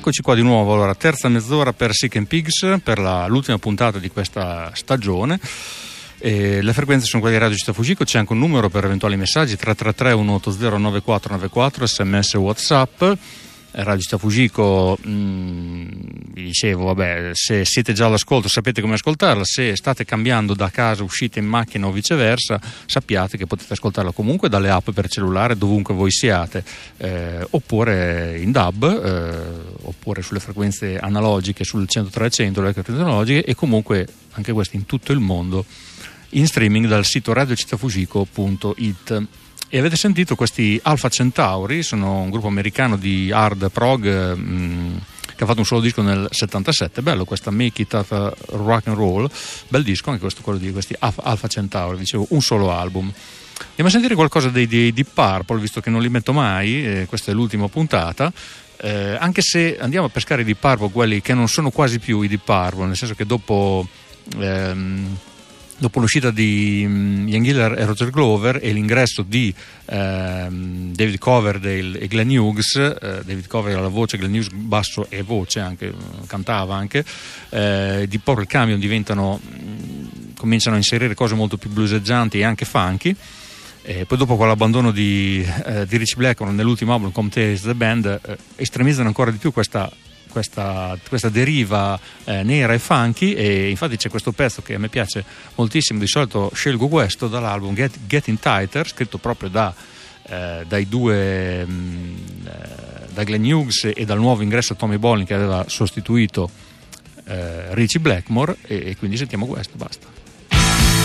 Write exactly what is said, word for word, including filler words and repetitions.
Eccoci qua di nuovo, allora terza mezz'ora per Sick and Pigs, per la, l'ultima puntata di questa stagione. E le frequenze sono quelle di Radio Città Fugico, c'è anche un numero per eventuali messaggi, tre tre tre uno otto zero nove quattro nove quattro, sms WhatsApp. Radio Città Fugico, mh, vi dicevo, vabbè, se siete già all'ascolto sapete come ascoltarla, se state cambiando da casa, uscite in macchina o viceversa, sappiate che potete ascoltarla comunque dalle app per cellulare dovunque voi siate, eh, oppure in D A B, eh, oppure sulle frequenze analogiche, sul centotré cento, le frequenze analogiche, e comunque anche queste in tutto il mondo in streaming dal sito radio città fugico punto it. E avete sentito questi Alpha Centauri, sono un gruppo americano di hard prog mh, che ha fatto un solo disco nel settantasette, bello questa Make It Up Rock and Roll, bel disco anche questo, quello di questi Alpha Centauri, dicevo un solo album. Andiamo a sentire qualcosa dei, dei Deep Purple, visto che non li metto mai, eh, questa è l'ultima puntata, eh, anche se andiamo a pescare i Deep Purple, quelli che non sono quasi più i Deep Purple, nel senso che dopo... Ehm, Dopo l'uscita di um, Ian Gillan e Roger Glover e l'ingresso di ehm, David Coverdale e Glenn Hughes, eh, David Coverdale alla voce, Glenn Hughes basso e voce, anche cantava anche, eh, di Purple Camion diventano, mh, cominciano a inserire cose molto più blueseggianti e anche funky. E poi dopo con l'abbandono di, eh, di Ritchie Blackmore nell'ultimo album Come Taste the Band, eh, estremizzano ancora di più questa Questa, questa deriva eh, nera e funky, e infatti c'è questo pezzo che a me piace moltissimo, di solito scelgo questo dall'album Get, Getting Tighter, scritto proprio da, eh, dai due mh, eh, da Glenn Hughes e dal nuovo ingresso Tommy Bolin che aveva sostituito eh, Ritchie Blackmore, e, e quindi sentiamo questo, basta.